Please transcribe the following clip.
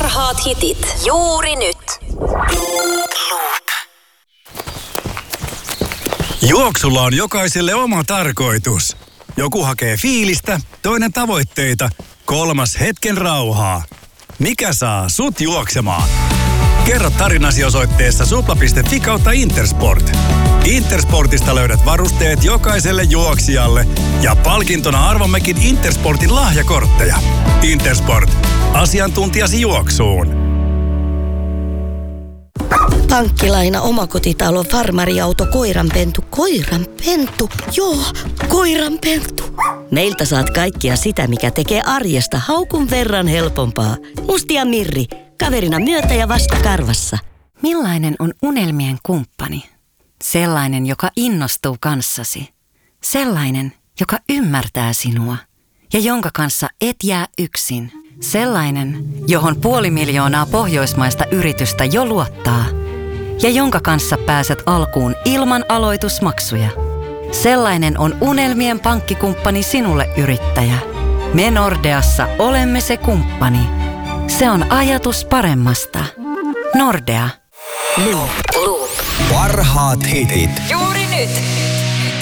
Parhaat hitit juuri nyt. Juoksulla on jokaiselle oma tarkoitus. Joku hakee fiilistä, toinen tavoitteita, kolmas hetken rauhaa. Mikä saa sut juoksemaan? Kerro tarinasi osoitteessa supla.fi/Intersport. Intersportista löydät varusteet jokaiselle juoksijalle ja palkintona arvommekin Intersportin lahjakortteja. Intersport. Asiantuntijasi juoksuun. Pankkilaina, omakotitalo, farmariauto, koiranpentu. Koiranpentu? Joo, koiranpentu. Meiltä saat kaikkia sitä, mikä tekee arjesta haukun verran helpompaa. Musti ja Mirri, kaverina myötä ja vastakarvassa. Millainen on unelmien kumppani? Sellainen, joka innostuu kanssasi. Sellainen, joka ymmärtää sinua ja jonka kanssa et jää yksin. Sellainen, johon 500 000 pohjoismaista yritystä jo luottaa ja jonka kanssa pääset alkuun ilman aloitusmaksuja. Sellainen on unelmien pankkikumppani sinulle, yrittäjä. Me Nordeassa olemme se kumppani. Se on ajatus paremmasta. Nordea. Loop. Parhaat hitit. Juuri nyt.